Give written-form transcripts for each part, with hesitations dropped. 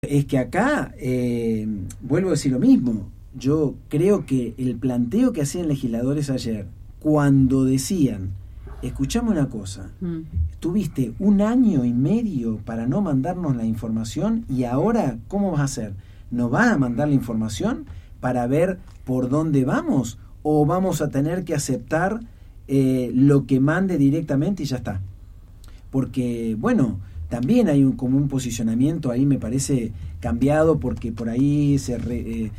Es que acá, vuelvo a decir lo mismo, yo creo que el planteo que hacían legisladores ayer, cuando decían, escuchame una cosa, tuviste 1 año y medio para no mandarnos la información y ahora, ¿cómo vas a hacer? ¿Nos vas a mandar la información para ver por dónde vamos o vamos a tener que aceptar lo que mande directamente y ya está? Porque, bueno, también hay como un posicionamiento ahí, me parece, cambiado, porque por ahí se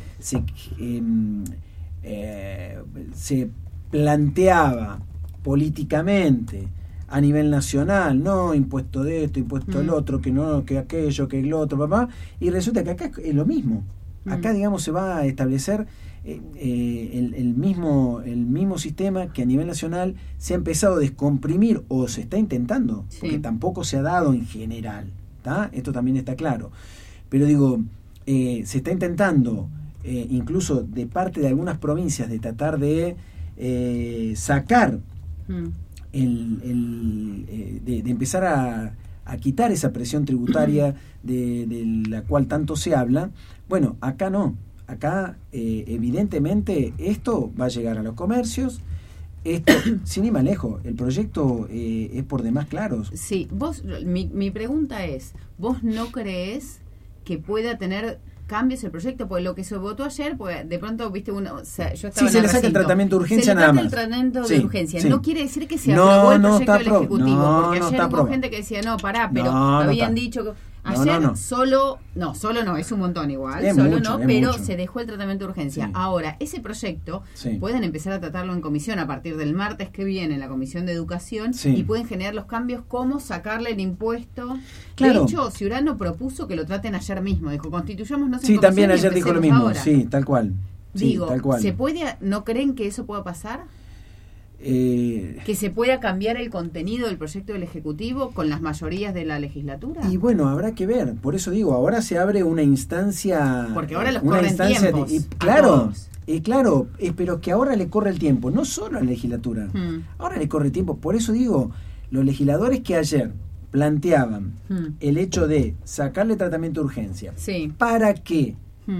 planteaba políticamente a nivel nacional, no, impuesto de esto, impuesto del otro, que no, que aquello, que el otro, papá, y resulta que acá es lo mismo. Acá, digamos, se va a establecer el mismo sistema que a nivel nacional se ha empezado a descomprimir o se está intentando, porque tampoco se ha dado en general, ¿tá? Esto también está claro, pero digo, se está intentando incluso de parte de algunas provincias de tratar de sacar de empezar a quitar esa presión tributaria de la cual tanto se habla. Bueno, acá no. Acá, evidentemente, esto va a llegar a los comercios. Esto, sin ir más lejos, el proyecto es por demás claro. Sí, mi pregunta es, ¿vos no crees que pueda tener cambios el proyecto? Porque lo que se votó ayer, pues de pronto, viste, yo estaba se le saca el tratamiento de urgencia nada más. El tratamiento de urgencia. No quiere decir que se aprobó el proyecto del Ejecutivo, porque ayer hubo gente que decía, no, pará, pero habían dicho que... Ayer solo no, es un montón igual, pero se dejó el tratamiento de urgencia. Ahora, ese proyecto pueden empezar a tratarlo en comisión a partir del martes que viene en la Comisión de Educación y pueden generar los cambios como sacarle el impuesto. Claro. De hecho, Ciurano propuso que lo traten ayer mismo, dijo, constituyámonos en comisión. Sí, también ayer dijo lo mismo, ahora. Sí, tal cual. Digo, tal cual. ¿se puede, no creen que eso pueda pasar? Que se pueda cambiar el contenido del proyecto del Ejecutivo con las mayorías de la legislatura. Y bueno, habrá que ver, por eso digo, ahora se abre una instancia, porque ahora los corren tiempos claro, pero que ahora le corre el tiempo, no solo a la legislatura, ahora le corre el tiempo. Por eso digo, los legisladores que ayer planteaban el hecho de sacarle tratamiento de urgencia, ¿para qué?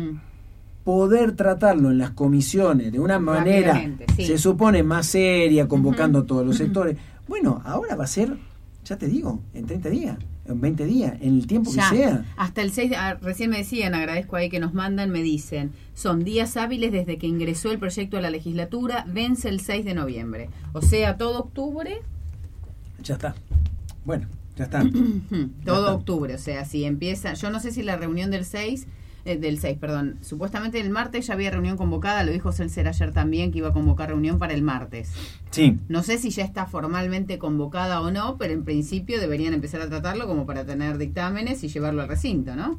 Poder tratarlo en las comisiones de una manera, se supone, más seria, convocando a todos los sectores. Bueno, ahora va a ser, ya te digo, en 30 días, en 20 días, en el tiempo que sea. Hasta el 6, recién me decían, agradezco ahí que nos mandan, me dicen, son días hábiles desde que ingresó el proyecto a la legislatura, vence el 6 de noviembre. O sea, todo octubre. Ya está. Bueno, ya está. Todo octubre, o sea, si empieza, yo no sé si la reunión del 6, supuestamente el martes ya había reunión convocada, lo dijo Celser ayer también, que iba a convocar reunión para el martes. Sí. No sé si ya está formalmente convocada o no, pero en principio deberían empezar a tratarlo como para tener dictámenes y llevarlo al recinto, ¿no?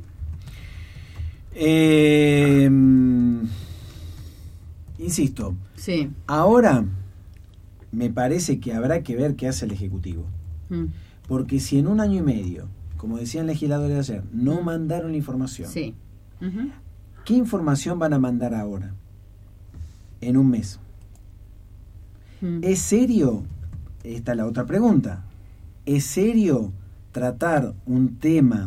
Insisto. Sí. Ahora me parece que habrá que ver qué hace el Ejecutivo. Porque si en 1 año y medio, como decían legisladores ayer, no mandaron la información. Sí. ¿Qué información van a mandar ahora? En 1 mes. ¿Es serio? Esta es la otra pregunta. ¿Es serio tratar un tema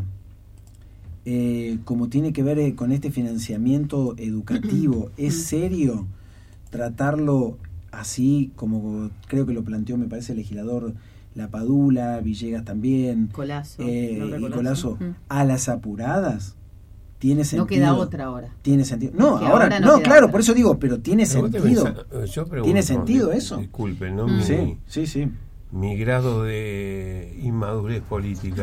como tiene que ver con este financiamiento educativo? ¿Es serio tratarlo así como creo que lo planteó, me parece, el legislador Lapadula, Villegas también, Colazo, Colazo, a las apuradas? ¿Tiene sentido? No queda otra ahora. ¿Tiene sentido? No, ahora no, claro, otra. Por eso digo, pero ¿tiene sentido? ¿Tiene sentido eso? Disculpen, ¿no? Sí. Mi grado de inmadurez política.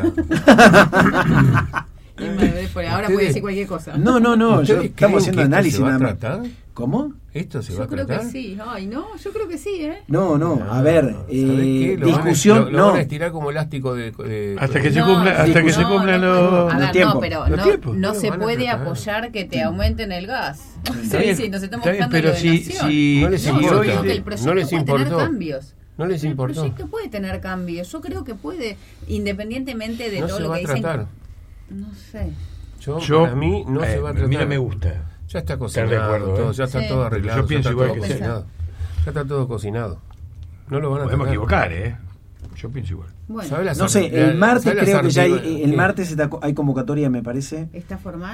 Ahora puede decir cualquier cosa. No, estamos haciendo análisis nada más. ¿Cómo? ¿Esto se va a tratar? Yo creo que sí. Ay, no, yo creo que sí, ¿eh? No, a ver, discusión... Lo van a estirar como elástico de hasta que se cumplan los tiempos. No se puede apoyar que te aumenten el gas. Sí, nos estamos buscando pero si no les importa. No les importó. No les importó. El proyecto puede tener cambios. Yo creo que puede, independientemente de todo lo que dicen. No sé. Para mí no se va a tratar. A mí no me gusta. Ya está cocinado, ya está todo arreglado. Yo pienso igual que cocinado. Ya está todo cocinado. No lo van a podemos equivocar, ¿eh? Yo pienso igual. Bueno, no sé, el martes creo que ya hay, el martes hay convocatoria, me parece. ¿Está formal?